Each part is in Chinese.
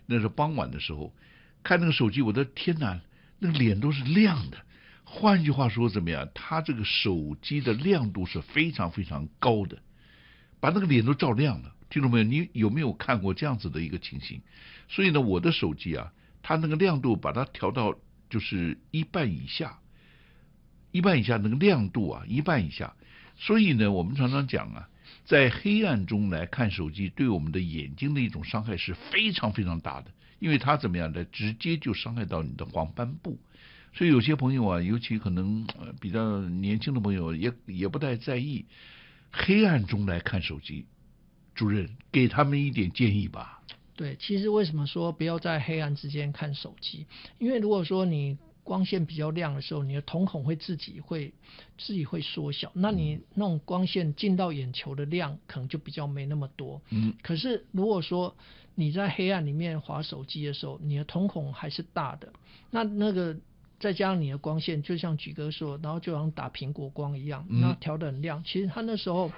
那是傍晚的时候，看那个手机，我的天哪，那个脸都是亮的。换句话说，怎么样？他这个手机的亮度是非常非常高的，把那个脸都照亮了。听众朋友，你有没有看过这样子的一个情形？所以呢，我的手机啊，它那个亮度把它调到就是一半以下，一半以下那个亮度啊，一半以下。所以呢，我们常常讲啊，在黑暗中来看手机，对我们的眼睛的一种伤害是非常非常大的，因为它怎么样呢？直接就伤害到你的黄斑部。所以有些朋友啊，尤其可能比较年轻的朋友也不太在意黑暗中来看手机。主任给他们一点建议吧。 对，其实为什么说不要在黑暗之间看手机？因为如果说你光线比较亮的时候，你的瞳孔会自己会缩小，那你那种光线进到眼球的量可能就比较没那么多。可是如果说你在黑暗里面滑手机的时候，你的瞳孔还是大的，那个再加上你的光线，就像举哥说，然后就好像打苹果光一样，那调得很亮。其实他那时候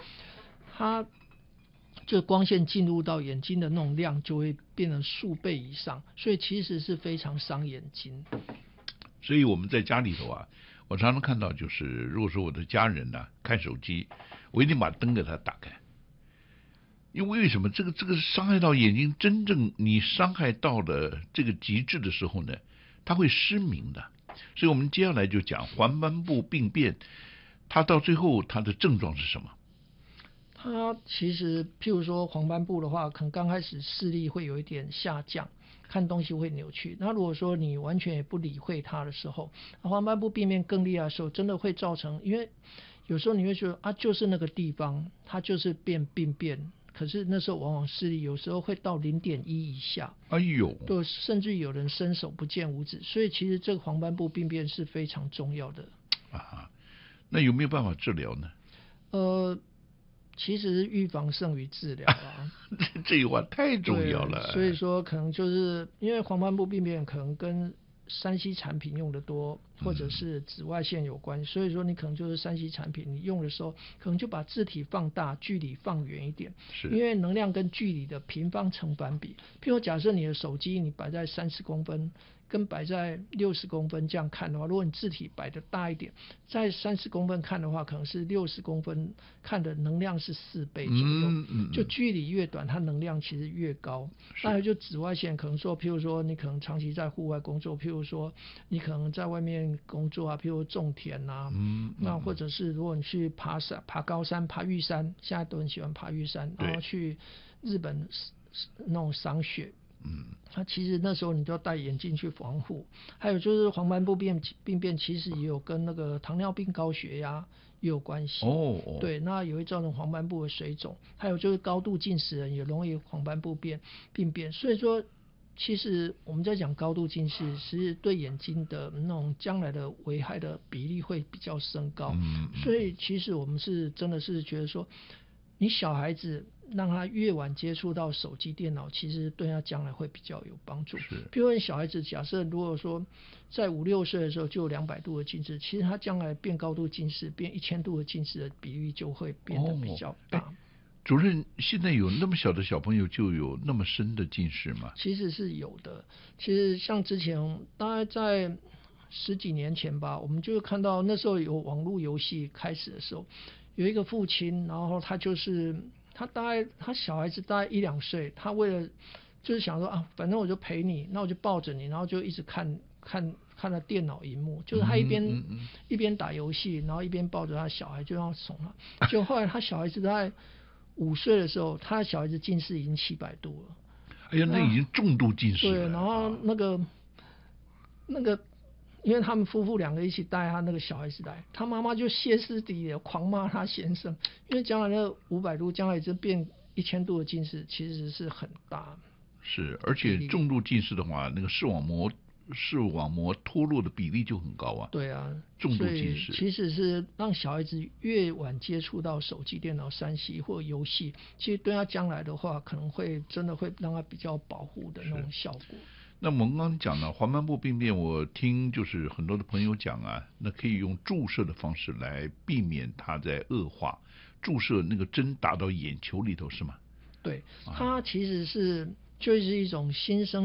这光线进入到眼睛的那种量就会变成数倍以上，所以其实是非常伤眼睛。 所以我们在家里头啊，我常常看到就是，如果说我的家人呢看手机，我一定把灯给他打开，因为什么？这个伤害到眼睛，真正你伤害到了这个极致的时候呢，它会失明的。所以我们接下来就讲黄斑部病变，它到最后它的症状是什么？ 它其实譬如说黄斑部的话，可能刚开始视力会有一点下降，看东西会扭曲。那如果说你完全也不理会它的时候，黄斑部病变更厉害的时候，真的会造成，因为有时候你会觉得啊，就是那个地方它就是病变，可是那时候往往视力有时候会到0.1以下。 哎呦， 对，甚至有人伸手不见五指。所以其实这个黄斑部病变是非常重要的啊。那有没有办法治疗呢？ 其实预防胜于治疗啊。 这句话太重要了。 所以说可能就是因为黄斑部病变可能跟3C 产品用的多，或者是紫外线有关，所以说你可能就是3C 产品你用的时候，可能就把字体放大，距离放远一点，因为能量跟距离的平方成反比。譬如假设你的手机你摆在30公分，跟摆在60公分这样看的话，如果你字体摆得大一点，在30公分看的话，可能是60公分看的能量是4倍左右。就距离越短，它能量其实越高。那还有就紫外线，可能说，譬如说你可能长期在户外工作，譬如说你可能在外面工作啊，譬如种田啊，那或者是如果你去爬山、爬高山、爬玉山，现在都很喜欢爬玉山，然后去日本那种赏雪。它其实那时候你都要戴眼镜去防护。还有就是黄斑部病变其实也有跟那个糖尿病、高血压也有关系。对，那也会造成黄斑部的水肿。还有就是高度近视人也容易黄斑部病变。所以说其实我们在讲高度近视是对眼睛的那种将来的危害的比例会比较升高。所以其实我们是真的是觉得说，你小孩子让他越晚接触到手机电脑，其实对他将来会比较有帮助。比如说小孩子假设如果说在5、6岁的时候就有200度的近视，其实他将来变高度近视、变1000度的近视的比例就会变得比较大。 主任，现在有那么小的小朋友就有那么深的近视吗？ 其实是有的。其实像之前大概在10几年前吧，我们就看到那时候有网络游戏开始的时候，有一个父亲，然后他小孩子大概1、2岁，他为了就是想说啊，反正我就陪你，那我就抱着你，然后就一直看了电脑荧幕，就是他一边打游戏，然后一边抱着他小孩就要宠他。就后来他小孩子大概5岁的时候，他的小孩子近视已经700度了。 哎呀，那已经重度近视了。 对，然后那个因为他们夫妇2个一起带他那个小孩子来，他妈妈就歇斯底里的狂骂他先生，因为将来那500度将来就变1000度的近视其实是很大。 是，而且重度近视的话，那个视网膜脱落的比例就很高啊。 对啊， 重度近视其实是让小孩子越晚接触到手机、电脑、3C 或游戏，其实对他将来的话，可能会真的会让他比较保护的那种效果。 那我们刚刚讲了黄斑部病变，我听就是很多的朋友讲啊，那可以用注射的方式来避免它在恶化。注射那个针打到眼球里头是吗？ 对，它其实就是一种新生